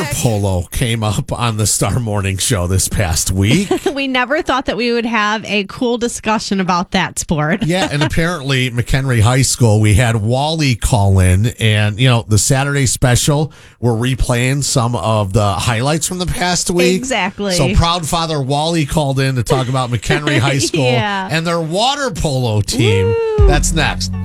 water polo came up on the Star Morning Show this past week. We never thought that we would have a cool discussion about that sport. Yeah, and apparently McHenry High School, we had Wally call in, and the Saturday special, we're replaying some of the highlights from the past week. Exactly. So proud father Wally called in to talk about McHenry High School Yeah. and their water polo team. Woo. That's next.